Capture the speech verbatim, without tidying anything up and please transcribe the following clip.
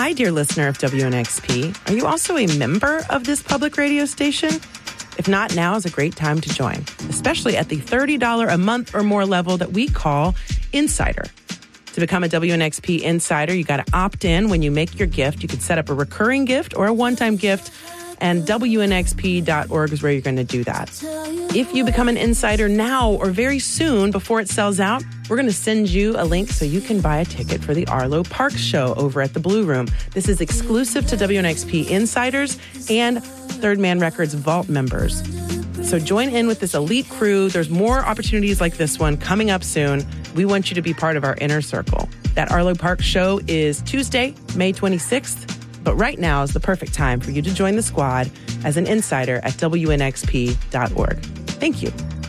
Hi, dear listener of W N X P. Are you also a member of this public radio station? If not, now is a great time to join, especially at the thirty dollars a month or more level that we call Insider. To become a W N X P Insider, you got to opt in when you make your gift. You can set up a recurring gift or a one-time gift, and W N X P dot org is where you're going to do that. If you become an Insider now or very soon before it sells out, we're going to send you a link so you can buy a ticket for the Arlo Parks show over at the Blue Room. This is exclusive to W N X P Insiders and Third Man Records Vault members. So join in with this elite crew. There's more opportunities like this one coming up soon. We want you to be part of our inner circle. That Arlo Parks show is Tuesday, May twenty-sixth. But right now is the perfect time for you to join the squad as an insider at W N X P dot org. Thank you.